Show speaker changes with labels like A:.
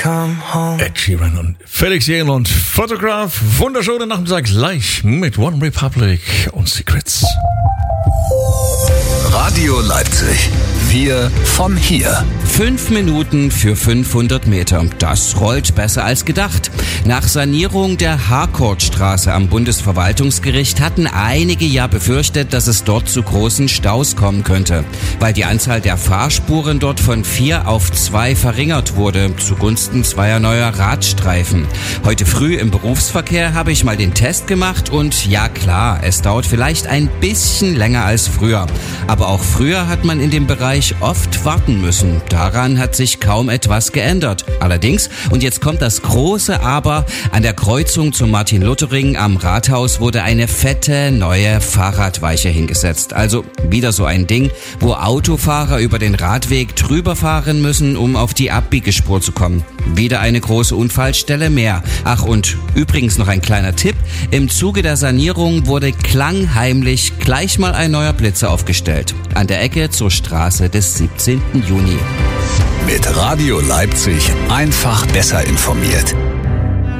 A: come home.
B: Ed Sheeran und Felix Jähn und Photograph. Wunderschönen Nachmittag gleich mit One Republic und Secrets.
C: Radio Leipzig. Wir von hier.
D: 5 Minuten für 500 Meter. Das rollt besser als gedacht. Nach Sanierung der Harcourtstraße am Bundesverwaltungsgericht hatten einige ja befürchtet, dass es dort zu großen Staus kommen könnte, weil die Anzahl der Fahrspuren dort von 4 auf 2 verringert wurde, zugunsten 2 neuer Radstreifen. Heute früh im Berufsverkehr habe ich mal den Test gemacht und ja klar, es dauert vielleicht ein bisschen länger als früher. Aber auch früher hat man in dem Bereich oft warten müssen. Daran hat sich kaum etwas geändert. Allerdings, und jetzt kommt das große Aber, an der Kreuzung zum Martin-Luther-Ring am Rathaus wurde eine fette neue Fahrradweiche hingesetzt. Also wieder so ein Ding, wo Autofahrer über den Radweg drüber fahren müssen, um auf die Abbiegespur zu kommen. Wieder eine große Unfallstelle mehr. Ach, und übrigens noch ein kleiner Tipp. Im Zuge der Sanierung wurde klangheimlich gleich mal ein neuer Blitzer aufgestellt. An der Ecke zur Straße des 17. Juni.
C: Mit Radio Leipzig einfach besser informiert.